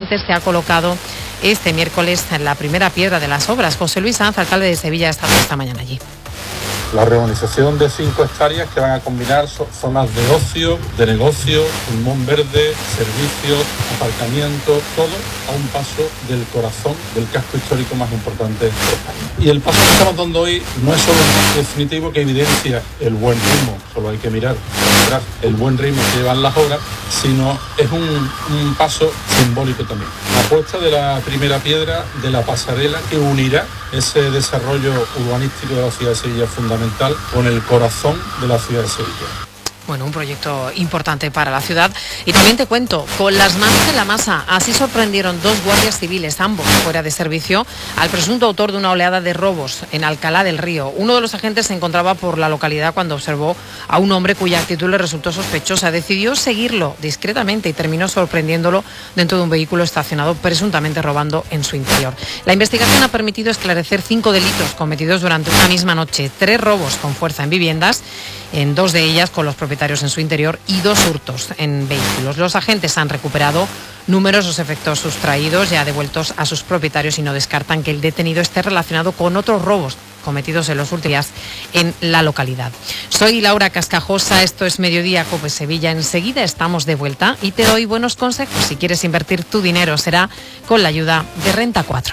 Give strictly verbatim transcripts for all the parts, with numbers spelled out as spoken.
Transportes, que ha colocado este miércoles la primera piedra de las obras. José Luis Sanz, alcalde de Sevilla, ha estado esta mañana allí. La reurbanización de cinco hectáreas que van a combinar zonas de ocio, de negocio, pulmón verde, servicios, aparcamiento, todo a un paso del corazón del casco histórico más importante de España. Y el paso que estamos dando hoy no es solo un paso definitivo que evidencia el buen ritmo, solo hay que mirar el buen ritmo que llevan las obras, sino es un, un paso simbólico también. La puesta de la primera piedra de la pasarela que unirá ese desarrollo urbanístico de la ciudad de Sevilla fundamental con el corazón de la ciudad de Sevilla. Bueno, un proyecto importante para la ciudad. Y también te cuento, con las manos en la masa, así sorprendieron dos guardias civiles, ambos fuera de servicio, al presunto autor de una oleada de robos en Alcalá del Río. Uno de los agentes se encontraba por la localidad cuando observó a un hombre cuya actitud le resultó sospechosa. Decidió seguirlo discretamente y terminó sorprendiéndolo dentro de un vehículo estacionado, presuntamente robando en su interior. La investigación ha permitido esclarecer cinco delitos cometidos durante una misma noche, tres robos con fuerza en viviendas, en dos de ellas con los propietarios en su interior, y dos hurtos en vehículos. Los agentes han recuperado numerosos efectos sustraídos ya devueltos a sus propietarios y no descartan que el detenido esté relacionado con otros robos cometidos en los últimos días en la localidad. Soy Laura Cascajosa, esto es Mediodía Cope Sevilla. Enseguida estamos de vuelta y te doy buenos consejos. Si quieres invertir tu dinero, será con la ayuda de Renta cuatro.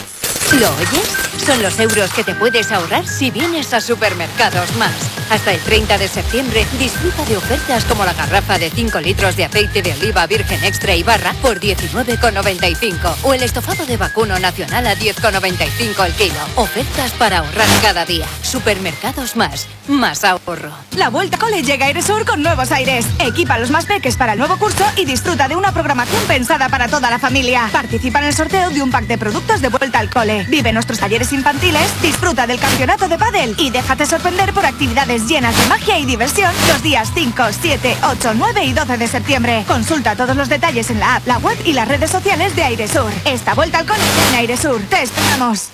¿Lo oyes? Son los euros que te puedes ahorrar si vienes a Supermercados Más. Hasta el treinta de septiembre disfruta de ofertas como la garrafa de cinco litros de aceite de oliva virgen extra y barra por diecinueve con noventa y cinco o el estofado de vacuno nacional a diez con noventa y cinco el kilo. Ofertas para ahorrar cada día. Supermercados Más. Más ahorro. La Vuelta Cole llega a Airesur con nuevos aires. Equipa a los más peques para el nuevo curso y disfruta de una programación pensada para toda la familia. Participa en el sorteo de un pack de productos de Vuelta al Cole. Vive nuestros talleres infantiles, disfruta del campeonato de pádel y déjate sorprender por actividades llenas de magia y diversión los días cinco, siete, ocho, nueve y doce de septiembre. Consulta todos los detalles en la app, la web y las redes sociales de Airesur. Esta Vuelta al Cole en Airesur. ¡Te esperamos!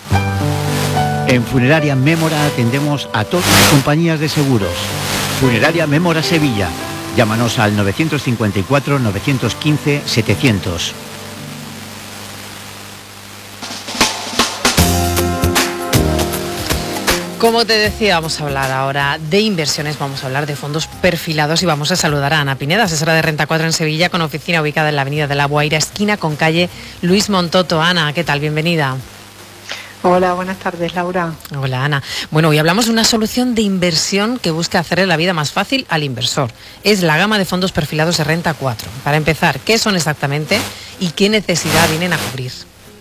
En Funeraria Mémora atendemos a todas las compañías de seguros. Funeraria Mémora Sevilla. Llámanos al novecientos cincuenta y cuatro, novecientos quince, setecientos. Como te decía, vamos a hablar ahora de inversiones, vamos a hablar de fondos perfilados y vamos a saludar a Ana Pineda, asesora de Renta cuatro en Sevilla, con oficina ubicada en la avenida de la Guaira, esquina con calle Luis Montoto. Ana, ¿qué tal? Bienvenida. Hola, buenas tardes, Laura. Hola, Ana. Bueno, hoy hablamos de una solución de inversión que busca hacerle la vida más fácil al inversor. Es la gama de fondos perfilados de Renta cuatro. Para empezar, ¿qué son exactamente y qué necesidad vienen a cubrir?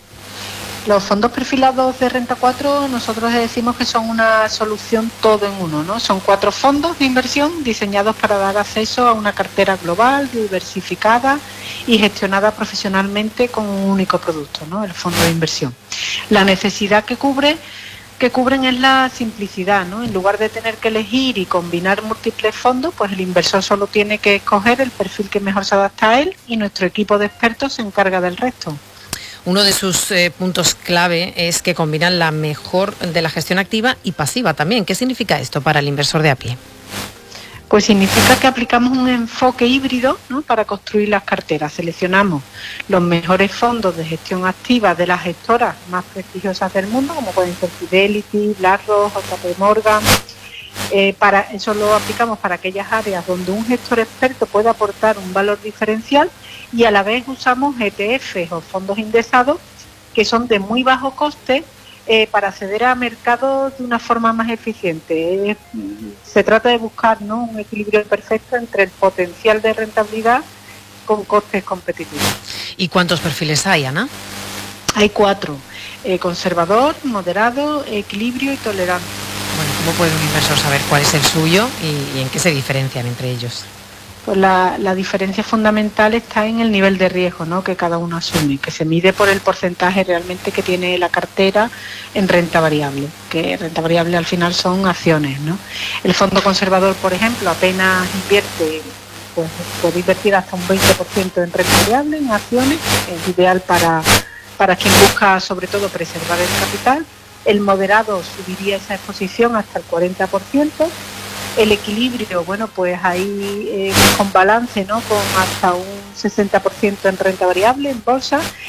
Los fondos perfilados de Renta cuatro, nosotros decimos que son una solución todo en uno, ¿no? Son cuatro fondos de inversión diseñados para dar acceso a una cartera global, diversificada y gestionada profesionalmente con un único producto, ¿no? El fondo de inversión. La necesidad que cubre que cubren es la simplicidad, ¿no? En lugar de tener que elegir y combinar múltiples fondos, pues el inversor solo tiene que escoger el perfil que mejor se adapta a él y nuestro equipo de expertos se encarga del resto. Uno de sus eh, puntos clave es que combinan la mejor de la gestión activa y pasiva también. ¿Qué significa esto para el inversor de a pie? Pues significa que aplicamos un enfoque híbrido, ¿no? Para construir las carteras. Seleccionamos los mejores fondos de gestión activa de las gestoras más prestigiosas del mundo, como pueden ser Fidelity, BlackRock, J P Morgan. Eh, para, eso lo aplicamos para aquellas áreas donde un gestor experto puede aportar un valor diferencial, y a la vez usamos E T Fs o fondos indexados que son de muy bajo coste eh, para acceder a mercados de una forma más eficiente. Eh, se trata de buscar, ¿no?, un equilibrio perfecto entre el potencial de rentabilidad con costes competitivos. ¿Y cuántos perfiles hay, Ana? Hay cuatro: eh, conservador, moderado, equilibrio y tolerante. Bueno, ¿cómo puede un inversor saber cuál es el suyo y, y en qué se diferencian entre ellos? Pues la, la diferencia fundamental está en el nivel de riesgo, ¿no?, que cada uno asume, que se mide por el porcentaje realmente que tiene la cartera en renta variable, que renta variable al final son acciones, ¿no? El fondo conservador, por ejemplo, apenas invierte, pues puede invertir hasta un veinte por ciento en renta variable, en acciones, es ideal para, para quien busca sobre todo preservar el capital. El moderado subiría esa exposición hasta el cuarenta por ciento. El equilibrio, bueno, pues ahí eh, con balance, ¿no?, con hasta un sesenta por ciento en renta variable en bolsa.